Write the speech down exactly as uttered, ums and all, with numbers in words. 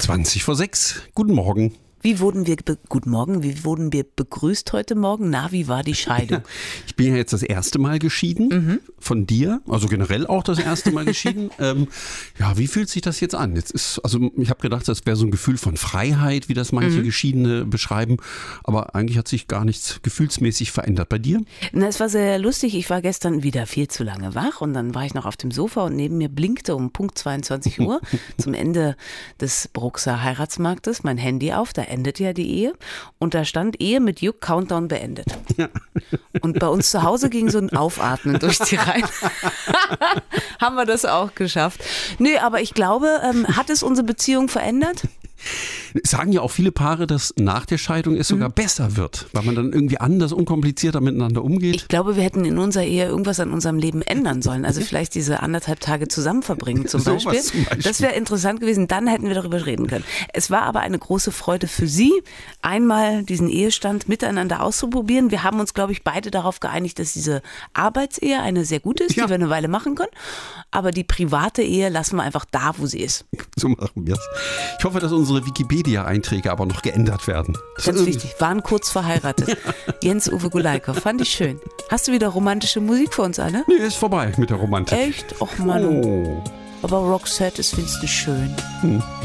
zwanzig vor sechs. Guten Morgen. Wie wurden wir, be- guten Morgen, wie wurden wir begrüßt heute Morgen? Na, wie war die Scheidung? Ja, ich bin ja jetzt das erste Mal geschieden mhm. von dir, also generell auch das erste Mal geschieden. ähm, ja, wie fühlt sich das jetzt an? Jetzt ist, also ich habe gedacht, das wäre so ein Gefühl von Freiheit, wie das manche mhm. Geschiedene beschreiben, aber eigentlich hat sich gar nichts gefühlsmäßig verändert. Bei dir? Na, es war sehr lustig. Ich war gestern wieder viel zu lange wach und dann war ich noch auf dem Sofa und neben mir blinkte um Punkt zweiundzwanzig Uhr zum Ende des Bruxer Heiratsmarktes mein Handy auf. Da endet ja die Ehe und da stand Ehe mit Juck, Countdown beendet. Ja. Und bei uns zu Hause ging so ein Aufatmen durch die Reihen. Haben wir das auch geschafft. Nee, aber ich glaube, ähm, hat es unsere Beziehung verändert? Sagen ja auch viele Paare, dass nach der Scheidung es sogar mhm. besser wird, weil man dann irgendwie anders, unkomplizierter miteinander umgeht. Ich glaube, wir hätten in unserer Ehe irgendwas an unserem Leben ändern sollen. Also vielleicht diese anderthalb Tage zusammen verbringen zum, so Beispiel. zum Beispiel. Das wäre interessant gewesen, dann hätten wir darüber reden können. Es war aber eine große Freude für Sie, einmal diesen Ehestand miteinander auszuprobieren. Wir haben uns, glaube ich, beide darauf geeinigt, dass diese Arbeitsehe eine sehr gute ist, ja. die wir eine Weile machen können. Aber die private Ehe lassen wir einfach da, wo sie ist. So machen wir es. Ich hoffe, dass unsere Wikipedia-Einträge aber noch geändert werden. Das Ganz wichtig, waren kurz verheiratet. Jens-Uwe Gulaikow, fand ich schön. Hast du wieder romantische Musik für uns alle? Nee, ist vorbei mit der Romantik. Echt? Och Mann. Oh. Aber Roxette ist wenigstens schön. Hm.